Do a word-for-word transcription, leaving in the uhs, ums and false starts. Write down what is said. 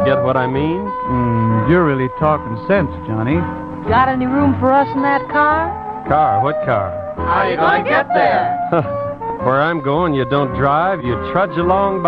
Get what I mean? Mm, you're really talking sense, Johnny. Got any room for us in that car? Car? What car? How you gonna get there? Where I'm going, you don't drive, you trudge along by